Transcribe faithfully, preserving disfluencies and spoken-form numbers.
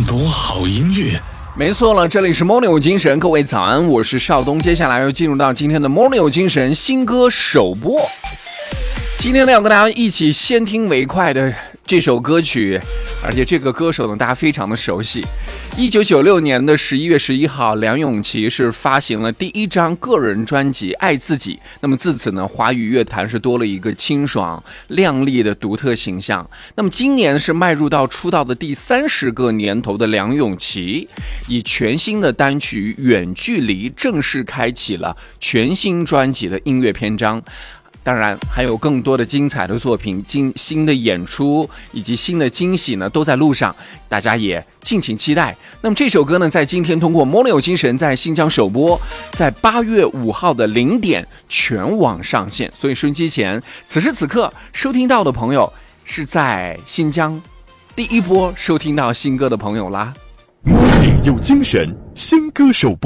更多好音乐。 没错了，这里是 Morning 有精神，各位早安，我是邵东。接下来又进入到今天的 Morning 有精神新歌首播。今天呢，要跟大家一起先听为快的这首歌曲，而且这个歌手呢，大家非常的熟悉。一九九六年的十一月十一号，梁咏琪是发行了第一张个人专辑《爱自己》。那么自此呢，华语乐坛是多了一个清爽亮丽的独特形象。那么今年是迈入到出道的第三十个年头的梁咏琪，以全新的单曲《远距离》正式开启了全新专辑的音乐篇章。当然还有更多的精彩的作品、新的演出以及新的惊喜呢，都在路上，大家也敬请期待。那么这首歌呢，在今天通过 Morning 有精神在新疆首播，在八月五号的零点全网上线。所以收音机前此时此刻收听到的朋友，是在新疆第一波收听到新歌的朋友啦。 Morning 有精神新歌首播。